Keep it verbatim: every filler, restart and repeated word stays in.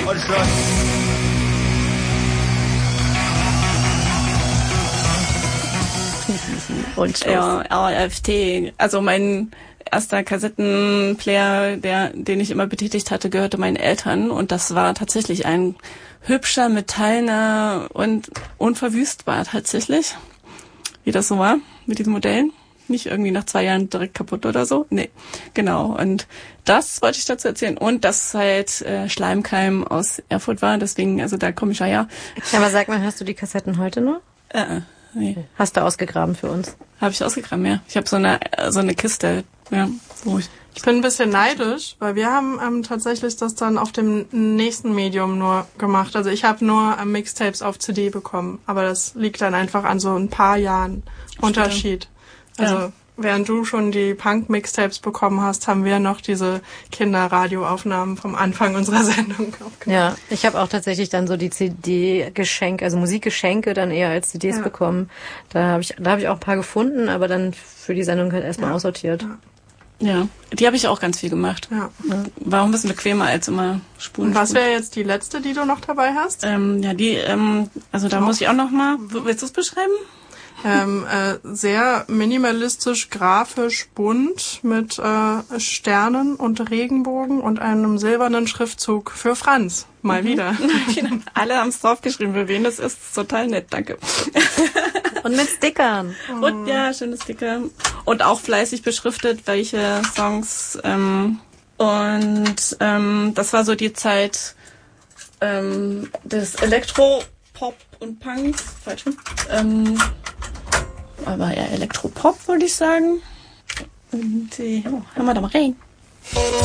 Und Schluss. Und Schluss. Ja, R F T. Also mein erster Kassettenplayer, der, den ich immer betätigt hatte, gehörte meinen Eltern. Und das war tatsächlich ein hübscher, metallener und unverwüstbar tatsächlich. Wie das so war mit diesen Modellen. Nicht irgendwie nach zwei Jahren direkt kaputt oder so. Nee, genau. Und das wollte ich dazu erzählen. Und dass halt äh, Schleimkeim aus Erfurt war. Deswegen, also da komme ich ja her. Ja, aber sag mal, hast du die Kassetten heute noch? Äh, nee. Hast du ausgegraben für uns? Habe ich ausgegraben, ja. Ich habe so eine so eine Kiste, ja, wo ich... Ich bin ein bisschen neidisch, weil wir haben ähm, tatsächlich das dann auf dem nächsten Medium nur gemacht. Also ich habe nur ähm, Mixtapes auf C D bekommen, aber das liegt dann einfach an so ein paar Jahren Unterschied. Also Ja. während du schon die Punk-Mixtapes bekommen hast, haben wir noch diese Kinderradioaufnahmen vom Anfang unserer Sendung aufgenommen. Ja, ich habe auch tatsächlich dann so die C D-Geschenke, also Musikgeschenke dann eher als C Ds Ja. bekommen. Da habe ich, da habe ich auch ein paar gefunden, aber dann für die Sendung halt erstmal Ja. aussortiert. Ja. Ja, die habe ich auch ganz viel gemacht. Ja. War auch ein bisschen bequemer als immer Spulen. Und was Spulen. wäre jetzt die letzte, die du noch dabei hast? Ähm, ja, die, ähm, also da Auch. muss ich auch noch mal, willst du es beschreiben? Ähm, äh, sehr minimalistisch, grafisch, bunt mit äh, Sternen und Regenbogen und einem silbernen Schriftzug für Franz. Mal wieder. Alle haben es draufgeschrieben, für wen das ist. ist total nett, danke. Und mit Stickern. Und ja, schöne Sticker. Und auch fleißig beschriftet, welche Songs. Ähm, und ähm, das war so die Zeit ähm, des Elektro, Pop und Punks. Falsch. Ähm, aber eher Elektropop, würde ich sagen. Und äh, oh, hören wir da mal rein.